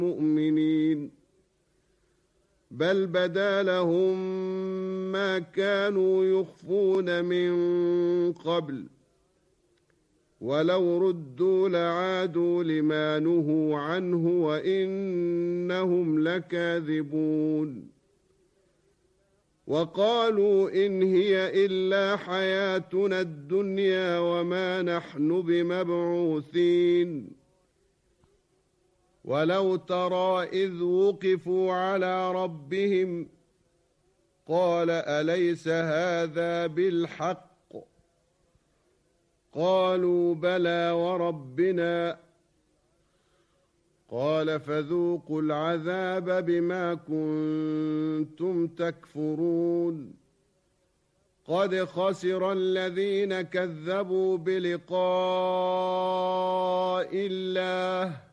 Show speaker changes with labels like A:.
A: مؤمنين بل بدا لهم ما كانوا يخفون من قبل ولو ردوا لعادوا لما نهوا عنه وإنهم لكاذبون وقالوا إن هي إلا حياتنا الدنيا وما نحن بمبعوثين ولو ترى إذ وقفوا على ربهم قال أليس هذا بالحق قالوا بلى وربنا قال فذوقوا العذاب بما كنتم تكفرون قد خسر الذين كذبوا بلقاء الله